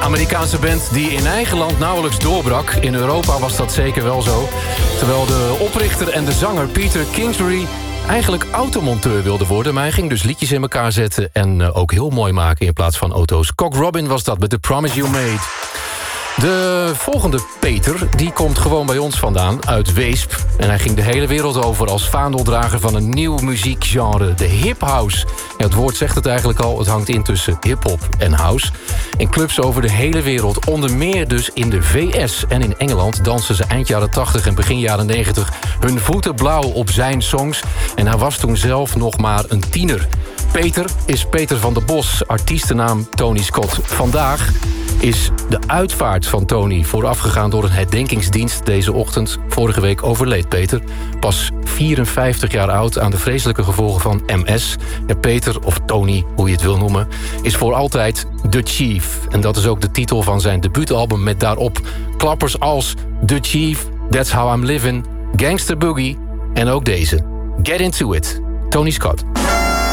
Amerikaanse band die in eigen land nauwelijks doorbrak. In Europa was dat zeker wel zo. Terwijl de oprichter en de zanger Peter Kingsbury eigenlijk automonteur wilde worden, maar hij ging dus liedjes in elkaar zetten en ook heel mooi maken in plaats van auto's. Cock Robin was dat met The Promise You Made. De volgende Peter, die komt gewoon bij ons vandaan, uit Weesp. En hij ging de hele wereld over als vaandeldrager van een nieuw muziekgenre, de hip-house. Ja, het woord zegt het eigenlijk al, het hangt in tussen hip-hop en house. In clubs over de hele wereld, onder meer dus in de VS en in Engeland, dansen ze eind jaren 80 en begin jaren 90 hun voeten blauw op zijn songs. En hij was toen zelf nog maar een tiener. Peter is Peter van der Bos, artiestennaam Tony Scott. Vandaag is de uitvaart van Tony voorafgegaan door een herdenkingsdienst deze ochtend. Vorige week overleed Peter, pas 54 jaar oud, aan de vreselijke gevolgen van MS. En Peter, of Tony, hoe je het wil noemen, is voor altijd The Chief. En dat is ook de titel van zijn debuutalbum met daarop klappers als The Chief, That's How I'm Living, Gangster Boogie en ook deze, Get Into It, Tony Scott.